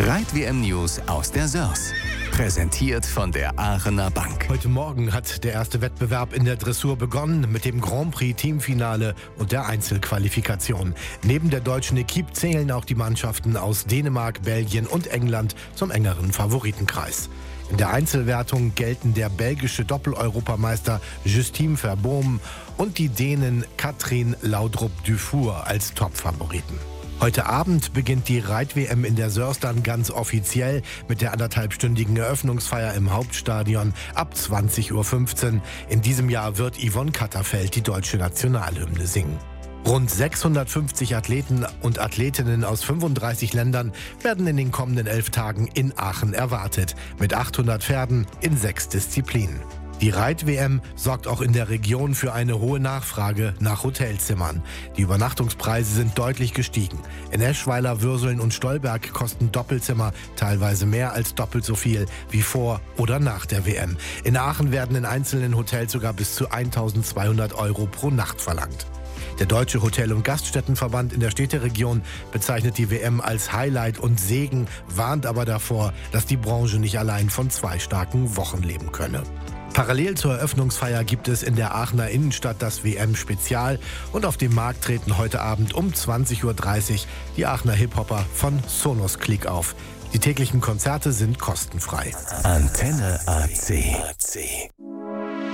Reit-WM News aus der Sörs. Präsentiert von der Aachener Bank. Heute Morgen hat der erste Wettbewerb in der Dressur begonnen mit dem Grand Prix Teamfinale und der Einzelqualifikation. Neben der deutschen Equipe zählen auch die Mannschaften aus Dänemark, Belgien und England zum engeren Favoritenkreis. In der Einzelwertung gelten der belgische Doppel-Europameister Justine Verboom und die Dänen Katrin Laudrup-Dufour als Topfavoriten. Heute Abend beginnt die Reit-WM in der Sörs dann ganz offiziell mit der anderthalbstündigen Eröffnungsfeier im Hauptstadion ab 20:15 Uhr. In diesem Jahr wird Yvonne Katterfeld die deutsche Nationalhymne singen. Rund 650 Athleten und Athletinnen aus 35 Ländern werden in den kommenden 11 Tagen in Aachen erwartet, mit 800 Pferden in 6 Disziplinen. Die Reit-WM sorgt auch in der Region für eine hohe Nachfrage nach Hotelzimmern. Die Übernachtungspreise sind deutlich gestiegen. In Eschweiler, Würseln und Stolberg kosten Doppelzimmer teilweise mehr als doppelt so viel wie vor oder nach der WM. In Aachen werden in einzelnen Hotels sogar bis zu 1.200 € pro Nacht verlangt. Der Deutsche Hotel- und Gaststättenverband in der Städteregion bezeichnet die WM als Highlight und Segen, warnt aber davor, dass die Branche nicht allein von 2 starken Wochen leben könne. Parallel zur Eröffnungsfeier gibt es in der Aachener Innenstadt das WM-Spezial und auf dem Markt treten heute Abend um 20:30 Uhr die Aachener Hip-Hopper von Sonos Click auf. Die täglichen Konzerte sind kostenfrei. Antenne AC.